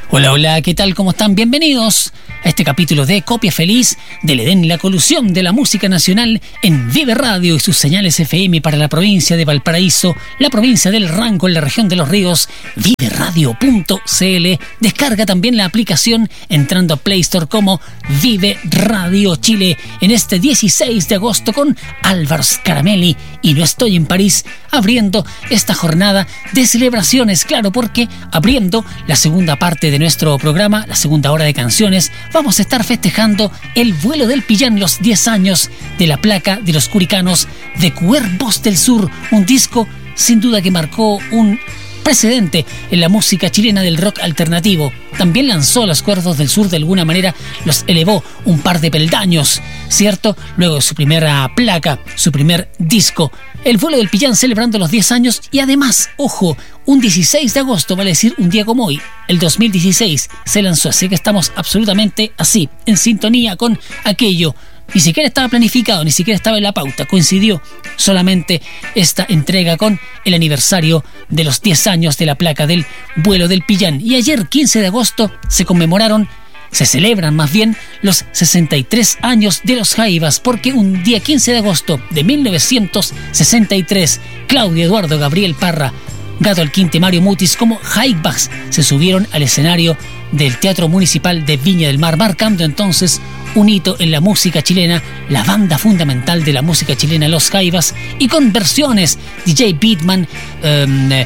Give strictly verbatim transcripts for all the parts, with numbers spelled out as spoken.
Hola, hola, ¿qué tal? ¿Cómo están? Bienvenidos a este capítulo de Copia Feliz del Edén y la colusión de la música nacional en Vive Radio y sus señales F M para la provincia de Valparaíso, la provincia del Ranco en la región de Los Ríos, vive radio punto c l. Descarga también la aplicación entrando a Play Store como Vive Radio Chile en este dieciséis de agosto con Álvaro Scaramelli y No Estoy en París, abriendo esta jornada de celebraciones, claro, porque abriendo la segunda parte de nuestro programa, la segunda hora de canciones, vamos a estar festejando el vuelo del Pillán, los diez años de la placa de los curicanos de Cuervos del Sur, un disco sin duda que marcó un precedente en la música chilena del rock alternativo. También lanzó a los Cuervos del Sur, de alguna manera los elevó un par de peldaños, ¿cierto? Luego de su primera placa, su primer disco, el vuelo del Pillán, celebrando los diez años. Y además, ojo, un dieciséis de agosto, vale decir un día como hoy, el dos mil dieciséis se lanzó, así que estamos absolutamente así, en sintonía con aquello. Ni siquiera estaba planificado, ni siquiera estaba en la pauta, coincidió solamente esta entrega con el aniversario de los diez años de la placa del vuelo del Pillán. Y ayer, quince de agosto, se conmemoraron, se celebran más bien, los sesenta y tres años de los Jaivas, porque un día quince de agosto de mil novecientos sesenta y tres, Claudio Eduardo Gabriel Parra, Gato Alquinte, Mario Mutis como Jaivas se subieron al escenario del Teatro Municipal de Viña del Mar, marcando entonces un hito en la música chilena, la banda fundamental de la música chilena, los Jaivas, y con versiones, D J Beatman, eh,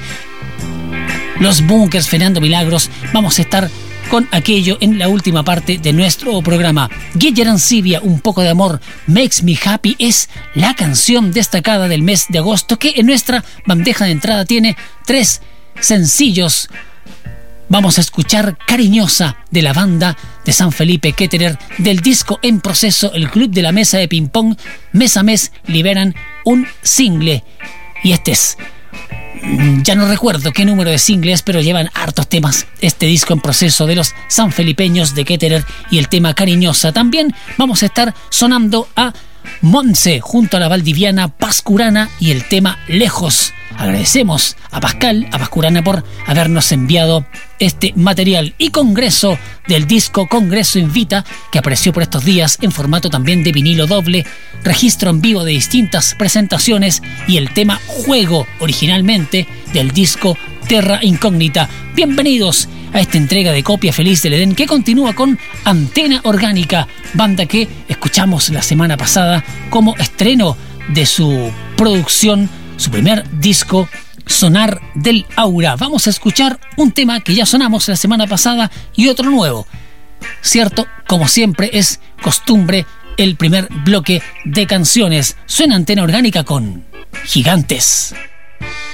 Los Bunkers, Fernando Milagros. Vamos a estar con aquello en la última parte de nuestro programa. Guiller Ancibia, Un poco de amor, Makes Me Happy, es la canción destacada del mes de agosto, que en nuestra bandeja de entrada tiene tres sencillos. Vamos a escuchar Cariñosa, de la banda de San Felipe Ketterer, del disco En Proceso, el Club de la Mesa de Ping Pong. Mes a mes liberan un single, y este es, ya no recuerdo qué número de singles, pero llevan hartos temas este disco En Proceso de los sanfelipeños de Ketterer, y el tema Cariñosa. También vamos a estar sonando a Monse junto a la valdiviana Pascurana y el tema Lejos. Agradecemos a Pascal, a Pascurana, por habernos enviado este material. Y Congreso, del disco Congreso Invita, que apareció por estos días en formato también de vinilo doble, registro en vivo de distintas presentaciones, y el tema Juego, originalmente del disco Terra Incógnita. Bienvenidos a esta entrega de Copia Feliz del Edén, que continúa con Antena Orgánica, banda que escuchamos la semana pasada como estreno de su producción, su primer disco, Sonar del Aura. Vamos a escuchar un tema que ya sonamos la semana pasada y otro nuevo, ¿cierto? Como siempre es costumbre, el primer bloque de canciones. Suena Antena Orgánica con Gigantes.